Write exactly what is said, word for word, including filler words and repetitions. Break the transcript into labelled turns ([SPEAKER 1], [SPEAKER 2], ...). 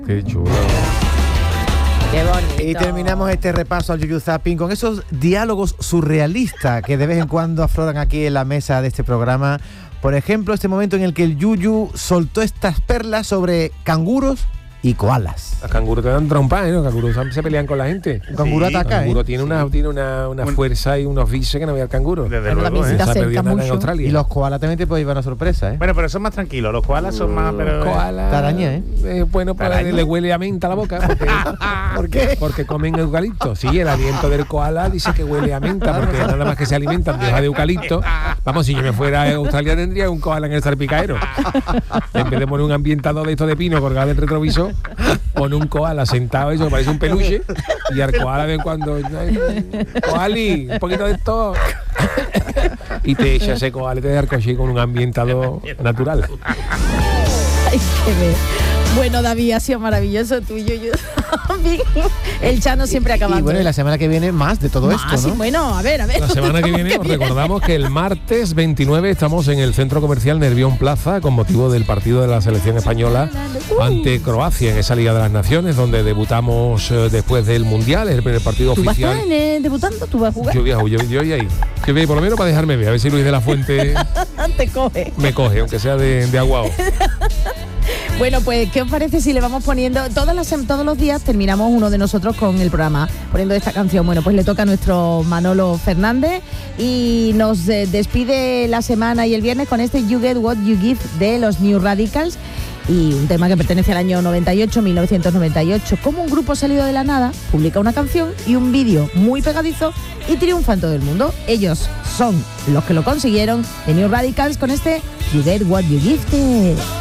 [SPEAKER 1] Qué chulo.
[SPEAKER 2] Qué bonito.
[SPEAKER 3] Y terminamos este repaso al Yuyu Zapping con esos diálogos surrealistas que de vez en cuando afloran aquí en la mesa de este programa. Por ejemplo, este momento en el que el Yuyu soltó estas perlas sobre canguros y koalas.
[SPEAKER 1] Los canguros te dan trompa, ¿eh? Los canguros se pelean con la gente.
[SPEAKER 3] Un canguro
[SPEAKER 1] Sí,
[SPEAKER 3] ataca,
[SPEAKER 1] el canguro
[SPEAKER 3] ¿eh?
[SPEAKER 1] tiene una, tiene una, una
[SPEAKER 4] Un-
[SPEAKER 1] fuerza y unos vices que no veía el canguro.
[SPEAKER 4] Desde
[SPEAKER 2] Pero
[SPEAKER 4] luego,
[SPEAKER 2] también
[SPEAKER 4] ¿eh?
[SPEAKER 2] se te
[SPEAKER 1] Se ha
[SPEAKER 2] acerca
[SPEAKER 1] perdido nada en
[SPEAKER 2] mucho.
[SPEAKER 1] Australia.
[SPEAKER 3] Y los koalas también te pueden llevar una sorpresa, ¿eh?
[SPEAKER 4] Bueno, pero son más tranquilos. Los koalas son más... Pero,
[SPEAKER 1] Koala,
[SPEAKER 3] Taraña, ¿eh?
[SPEAKER 1] eh, bueno, pues
[SPEAKER 4] Taraña.
[SPEAKER 1] le huele a menta la boca. Porque, ¿Por qué? Porque comen eucalipto. Sí, el aliento del koala dice que huele a menta, porque nada más que se alimentan de hoja de eucalipto. Vamos, si yo me fuera a Australia tendría un koala en el salpicadero. En vez de poner un ambientador de esto de pino colgado del retrovisor, pone un koala sentado, eso parece un peluche, y al koala de cuando, koali, un poquito de esto, y te echa ese koala y te deja el coche con un ambientador natural.
[SPEAKER 2] Hay que ver. Bueno, David, ha sido maravilloso tuyo. Yo, el Chano siempre acabando.
[SPEAKER 3] Y bueno, y la semana que viene más de todo
[SPEAKER 2] Más,
[SPEAKER 3] esto, ¿no?
[SPEAKER 2] sí, bueno, a ver, a ver.
[SPEAKER 1] La semana que viene os recordamos que el martes veintinueve estamos en el Centro Comercial Nervión Plaza con motivo del partido de la selección española ante Croacia en esa Liga de las Naciones, donde debutamos eh, después del Mundial, es el primer partido
[SPEAKER 2] ¿Tú vas a
[SPEAKER 1] oficial.
[SPEAKER 2] estar en, eh, debutando? ¿Tú vas a jugar?
[SPEAKER 1] Yo viajo, yo, yo voy ahí. Yo voy ahí, por lo menos para dejarme ver, a ver si Luis de la Fuente
[SPEAKER 2] Te coge.
[SPEAKER 1] me coge, aunque sea de, de aguao.
[SPEAKER 2] Bueno, pues, ¿qué os parece si le vamos poniendo, todas las, sem- todos los días terminamos uno de nosotros con el programa, poniendo esta canción? Bueno, pues le toca a nuestro Manolo Fernández y nos eh, despide la semana y el viernes con este You Get What You Give de los New Radicals, y un tema que pertenece al año noventa y ocho, mil novecientos noventa y ocho. Como un grupo salido de la nada publica una canción y un vídeo muy pegadizo y triunfa en todo el mundo. Ellos son los que lo consiguieron, The New Radicals, con este You Get What You Give.